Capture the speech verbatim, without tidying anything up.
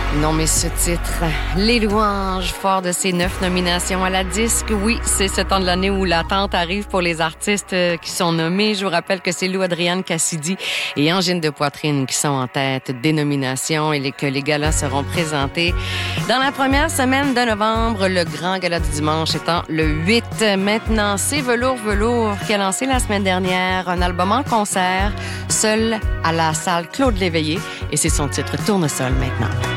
Non, mais ce titre, Les louanges, fort de ses neuf nominations à la disque. Oui, c'est ce temps de l'année où l'attente arrive pour les artistes qui sont nommés. Je vous rappelle que c'est Lou Adrienne Cassidy et Angine de Poitrine qui sont en tête des nominations et que les galas seront présentés dans la première semaine de novembre, le grand gala du dimanche étant le huit. Maintenant, c'est Velours Velours qui a lancé la semaine dernière un album en concert, seul à la salle Claude Léveillé, et c'est son titre Tournesol maintenant.